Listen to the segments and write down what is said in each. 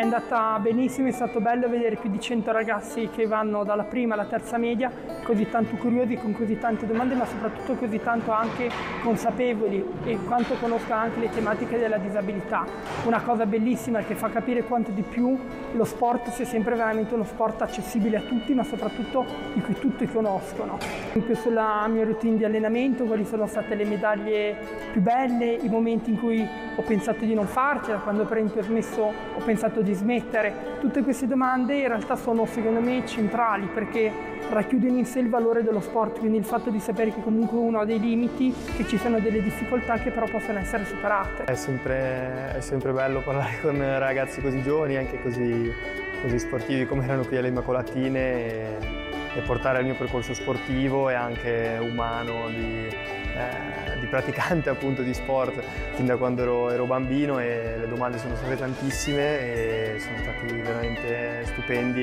andata benissimo, è stato bello vedere più di 100 ragazzi che vanno dalla prima alla terza media, così tanto curiosi, con così tante domande, ma soprattutto così tanto anche consapevoli e quanto conoscono anche le tematiche della disabilità. Una cosa bellissima che fa capire quanto di più lo sport sia sempre veramente uno sport accessibile a tutti, ma soprattutto di cui tutti conoscono. Anche sulla mia routine di allenamento, quali sono state le medaglie più belle, i momenti in cui ho pensato di non farcela, quando per esempio ho smesso, ho pensato di smettere. Tutte queste domande in realtà sono secondo me centrali perché racchiudono in sé il valore dello sport, quindi il fatto di sapere che comunque uno ha dei limiti, che ci sono delle difficoltà che però possono essere superate. È sempre bello parlare con ragazzi così giovani, anche così sportivi come erano qui alle Immacolatine e portare il mio percorso sportivo e anche umano di praticante appunto di sport fin da quando ero bambino, e le domande sono state tantissime e sono stati veramente stupendi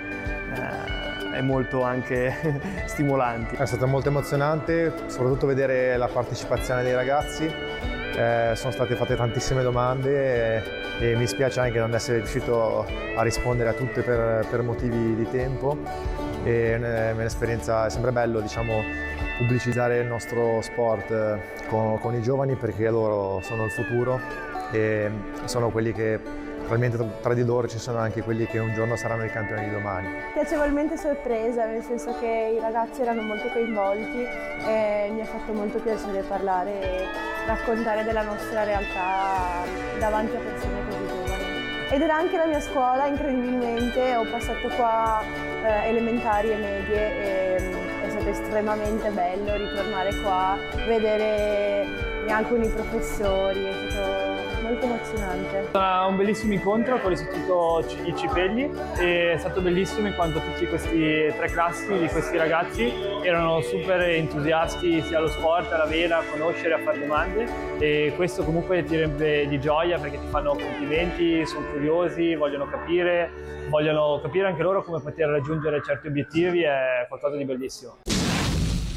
e molto anche stimolanti. È stato molto emozionante, soprattutto vedere la partecipazione dei ragazzi. Sono state fatte tantissime domande e mi spiace anche non essere riuscito a rispondere a tutte per motivi di tempo. È un'esperienza, è sempre bello, diciamo, pubblicizzare il nostro sport con i giovani, perché loro sono il futuro e sono quelli che probabilmente tra di loro ci sono anche quelli che un giorno saranno i campioni di domani. Piacevolmente sorpresa, nel senso che i ragazzi erano molto coinvolti e mi ha fatto molto piacere parlare e raccontare della nostra realtà davanti a persone così giovani. Ed era anche la mia scuola, incredibilmente, ho passato qua elementari e medie e è stato estremamente bello ritornare qua, vedere alcuni professori, è stato molto emozionante. È stato un bellissimo incontro con l'Istituto I Cipelli e è stato bellissimo in quanto tutti questi tre classi di questi ragazzi erano super entusiasti sia allo sport, alla vena, a conoscere, a fare domande, e questo comunque ti riempie di gioia perché ti fanno complimenti, sono curiosi, vogliono capire anche loro come poter raggiungere certi obiettivi, è qualcosa di bellissimo.